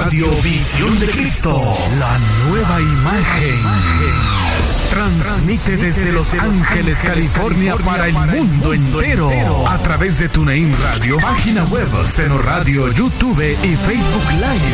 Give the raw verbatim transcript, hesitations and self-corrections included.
Radio Visión de Cristo, la nueva imagen. Transmite desde Los Ángeles, California, para el mundo entero. A través de TuneIn Radio, página web, Seno Radio, YouTube y Facebook Live.